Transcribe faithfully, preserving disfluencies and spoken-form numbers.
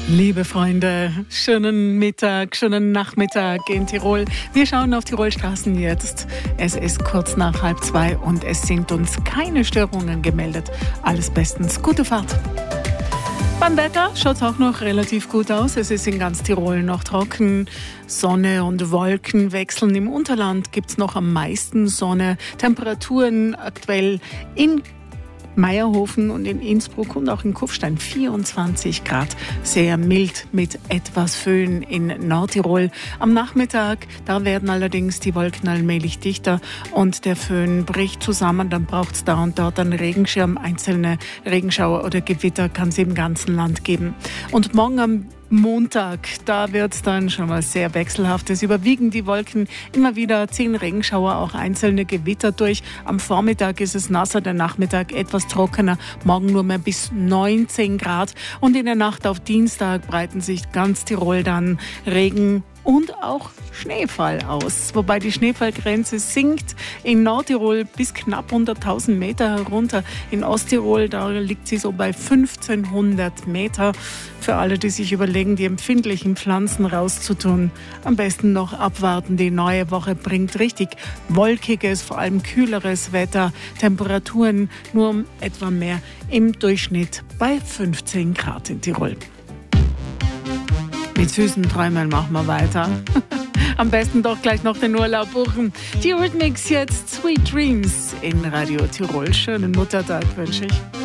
Liebe Freunde, schönen Mittag, schönen Nachmittag in Tirol. Wir schauen auf Tirolstraßen jetzt. Es ist kurz nach halb zwei und es sind uns keine Störungen gemeldet. Alles bestens. Gute Fahrt. Beim Wetter schaut es auch noch relativ gut aus. Es ist in ganz Tirol noch trocken. Sonne und Wolken wechseln. Im Unterland gibt es noch am meisten Sonne. Temperaturen aktuell in Meierhofen und in Innsbruck und auch in Kufstein vierundzwanzig Grad. Sehr mild mit etwas Föhn in Nordtirol. Am Nachmittag, da werden allerdings die Wolken allmählich dichter und der Föhn bricht zusammen. Dann braucht es da und dort einen Regenschirm. Einzelne Regenschauer oder Gewitter kann es im ganzen Land geben. Und morgen am Montag, da wird es dann schon mal sehr wechselhaft. Es überwiegen die Wolken, immer wieder ziehen Regenschauer, auch einzelne Gewitter durch. Am Vormittag ist es nasser, der Nachmittag etwas trockener, morgen nur mehr bis neunzehn Grad. Und in der Nacht auf Dienstag breiten sich ganz Tirol dann Regen und auch Schneefall aus. Wobei die Schneefallgrenze sinkt in Nordtirol bis knapp hunderttausend Meter herunter. In Osttirol, da liegt sie so bei fünfzehnhundert Meter. Für alle, die sich überlegen, die empfindlichen Pflanzen rauszutun, am besten noch abwarten. Die neue Woche bringt richtig wolkiges, vor allem kühleres Wetter. Temperaturen nur etwa mehr im Durchschnitt bei fünfzehn Grad in Tirol. Mit süßen Träumen machen wir weiter. Am besten doch gleich noch den Urlaub buchen. Die Eurythmics jetzt, Sweet Dreams in Radio Tirol. Schönen Muttertag wünsche ich.